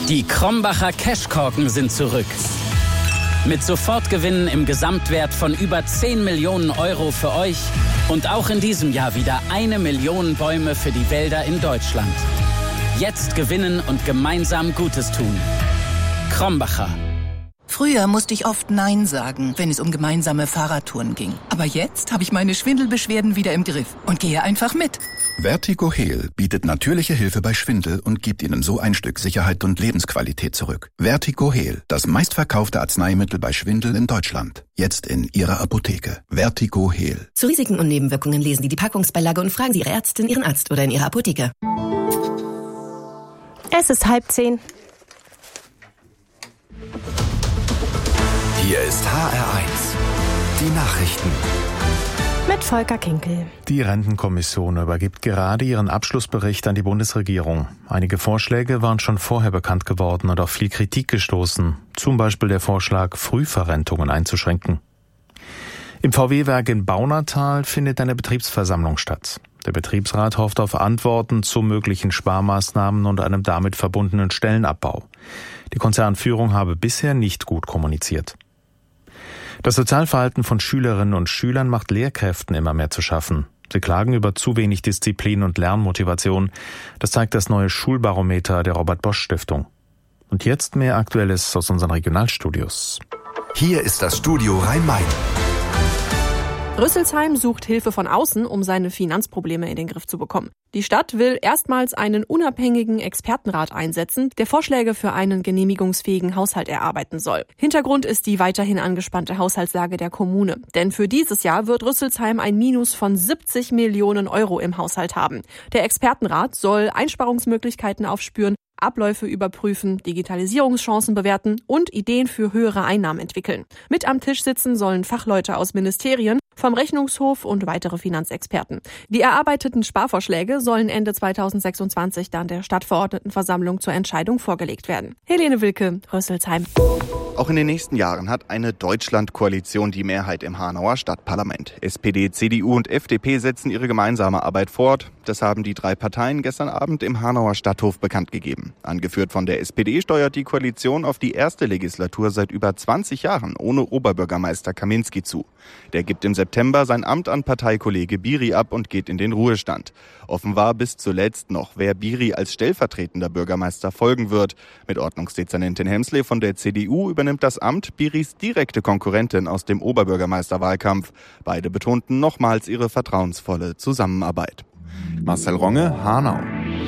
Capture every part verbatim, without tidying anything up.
Die Krombacher Cashkorken sind zurück. Mit Sofortgewinnen im Gesamtwert von über zehn Millionen Euro für euch und auch in diesem Jahr wieder eine Million Bäume für die Wälder in Deutschland. Jetzt gewinnen und gemeinsam Gutes tun. Krombacher. Früher musste ich oft Nein sagen, wenn es um gemeinsame Fahrradtouren ging. Aber jetzt habe ich meine Schwindelbeschwerden wieder im Griff und gehe einfach mit. Vertigo Heal bietet natürliche Hilfe bei Schwindel und gibt Ihnen so ein Stück Sicherheit und Lebensqualität zurück. Vertigo Heal, das meistverkaufte Arzneimittel bei Schwindel in Deutschland. Jetzt in Ihrer Apotheke. Vertigo Heal. Zu Risiken und Nebenwirkungen lesen Sie die Packungsbeilage und fragen Sie Ihre Ärztin, Ihren Arzt oder in Ihrer Apotheke. Es ist halb zehn. Hier ist H R eins. Die Nachrichten. Mit Volker Kinkel. Die Rentenkommission übergibt gerade ihren Abschlussbericht an die Bundesregierung. Einige Vorschläge waren schon vorher bekannt geworden und auf viel Kritik gestoßen. Zum Beispiel der Vorschlag, Frühverrentungen einzuschränken. Im V W-Werk in Baunatal findet eine Betriebsversammlung statt. Der Betriebsrat hofft auf Antworten zu möglichen Sparmaßnahmen und einem damit verbundenen Stellenabbau. Die Konzernführung habe bisher nicht gut kommuniziert. Das Sozialverhalten von Schülerinnen und Schülern macht Lehrkräften immer mehr zu schaffen. Sie klagen über zu wenig Disziplin und Lernmotivation. Das zeigt das neue Schulbarometer der Robert-Bosch-Stiftung. Und jetzt mehr Aktuelles aus unseren Regionalstudios. Hier ist das Studio Rhein-Main. Rüsselsheim sucht Hilfe von außen, um seine Finanzprobleme in den Griff zu bekommen. Die Stadt will erstmals einen unabhängigen Expertenrat einsetzen, der Vorschläge für einen genehmigungsfähigen Haushalt erarbeiten soll. Hintergrund ist die weiterhin angespannte Haushaltslage der Kommune. Denn für dieses Jahr wird Rüsselsheim ein Minus von siebzig Millionen Euro im Haushalt haben. Der Expertenrat soll Einsparungsmöglichkeiten aufspüren, Abläufe überprüfen, Digitalisierungschancen bewerten und Ideen für höhere Einnahmen entwickeln. Mit am Tisch sitzen sollen Fachleute aus Ministerien, vom Rechnungshof und weitere Finanzexperten. Die erarbeiteten Sparvorschläge sollen Ende zweitausendsechsundzwanzig dann der Stadtverordnetenversammlung zur Entscheidung vorgelegt werden. Helene Wilke, Rüsselsheim. Auch in den nächsten Jahren hat eine Deutschland-Koalition die Mehrheit im Hanauer Stadtparlament. S P D, C D U und F D P setzen ihre gemeinsame Arbeit fort. Das haben die drei Parteien gestern Abend im Hanauer Stadthof bekannt gegeben. Angeführt von der S P D steuert die Koalition auf die erste Legislatur seit über zwanzig Jahren ohne Oberbürgermeister Kaminski zu. Der gibt im September sein Amt an Parteikollege Biri ab und geht in den Ruhestand. Offen war bis zuletzt noch, wer Biri als stellvertretender Bürgermeister folgen wird. Mit Ordnungsdezernentin Hemsley von der C D U übernimmt das Amt Biris direkte Konkurrentin aus dem Oberbürgermeisterwahlkampf. Beide betonten nochmals ihre vertrauensvolle Zusammenarbeit. Marcel Ronge, Hanau.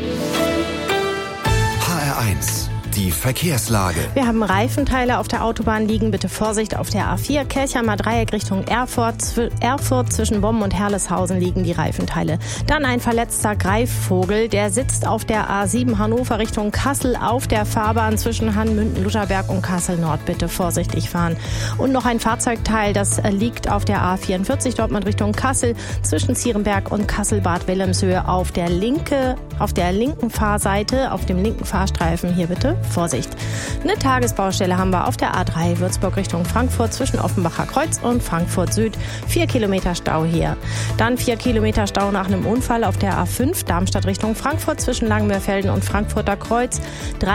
H R eins. Die Verkehrslage. Wir haben Reifenteile auf der Autobahn liegen. Bitte Vorsicht auf der A vier. Kelchheimer Dreieck Richtung Erfurt. Zw- Erfurt zwischen Bomben und Herleshausen liegen die Reifenteile. Dann ein verletzter Greifvogel. Der sitzt auf der A sieben Hannover Richtung Kassel auf der Fahrbahn zwischen Hannmünden, Lutherberg und Kassel Nord. Bitte vorsichtig fahren. Und noch ein Fahrzeugteil, das liegt auf der A vierundvierzig Dortmund Richtung Kassel zwischen Zierenberg und Kassel-Bad Wilhelmshöhe auf der linke, auf der linken Fahrseite, auf dem linken Fahrstreifen. Hier bitte Vorsicht. Eine Tagesbaustelle haben wir auf der A drei Würzburg Richtung Frankfurt zwischen Offenbacher Kreuz und Frankfurt Süd. Vier Kilometer Stau hier. Dann vier Kilometer Stau nach einem Unfall auf der A fünf Darmstadt Richtung Frankfurt zwischen Langenmeerfelden und Frankfurter Kreuz. Drei